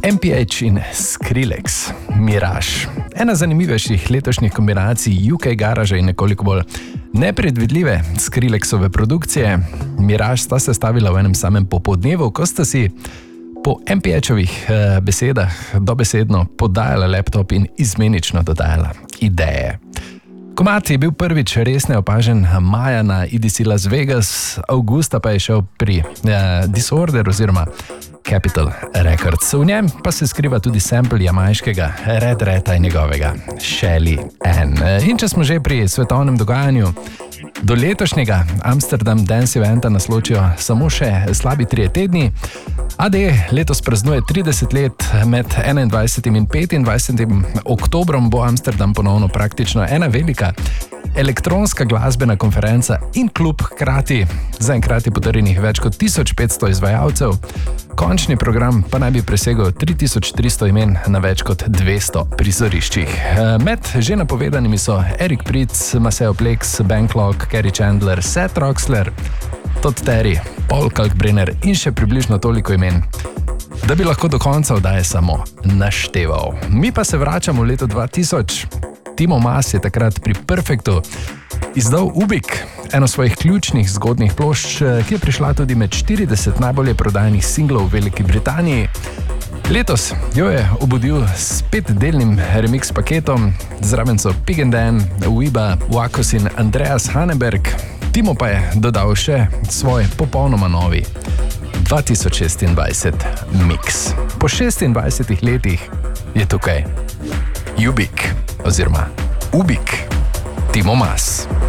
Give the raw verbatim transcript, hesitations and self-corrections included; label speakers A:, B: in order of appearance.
A: M P H in Skrillex, Mirage. Ena zanimivejših letošnjih kombinacij U K Garaža in nekoliko bolj nepredvidljive Skrillexove produkcije. Mirage sta se stavila v enem samem popoldnevu, ko sta si po M P H-ovih eh, besedah dobesedno podajala laptop in izmenično dodajala ideje. Komad je bil prvič resne opažen maja na E D C Las Vegas, avgusta pa je šel pri eh, Disorder oziroma Capitol Records. V njem pa se skriva tudi sample jamajškega Red Rata in njegovega Shelly Ann. In če smo že pri svetovnem dogajanju, do letošnjega Amsterdam Dance Eventa nas ločijo samo še slabi trije tedni. A D letos praznuje trideset let, med enaindvajsetim in petindvajsetim oktobrom bo Amsterdam ponovno praktično ena velika elektronska glasbena konferenca in klub hkrati. Zaenkrat je potrjenih več kot tisoč petsto izvajalcev, končni program pa naj bi presegel tri tisoč tristo imen na več kot dvesto prizoriščih. Med že napovedanimi so Eric Prydz, Maceo Plex, Banklog, Kerry Chandler, Seth Roxler, Todd Terry, Paul Kalkbrenner in še približno toliko imen, da bi lahko do konca oddaje samo našteval. Mi pa se vračamo v leto dva tisoč. Timo Maas je takrat pri Perfektu izdal Ubik, eno svojih ključnih zgodnih plošč, ki je prišla tudi med štirideset najbolje prodajanih singlov v Veliki Britaniji. Letos jo je obudil s petdelnim remix paketom, zraven so Pig and Dan, Uiba, Wakos in Andreas Haneberg. Timo pa je dodal še svoj popolnoma novi dva tisoč šestindvajset mix. Po šestindvajsetih letih je tukaj Ubik oziroma Ubik, Timo Maas.